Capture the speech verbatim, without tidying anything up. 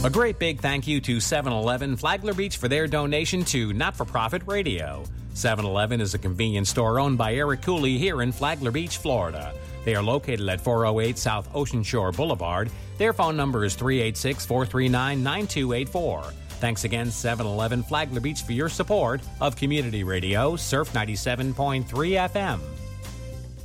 A great big thank you to seven eleven Flagler Beach for their donation to Not-for-Profit Radio. seven eleven is a convenience store owned by Eric Cooley here in Flagler Beach, Florida. They are located at four oh eight South Ocean Shore Boulevard. Their phone number is three eight six, four three nine, nine two eight four. Thanks again, seven eleven Flagler Beach, for your support of Community Radio, Surf ninety-seven point three F M.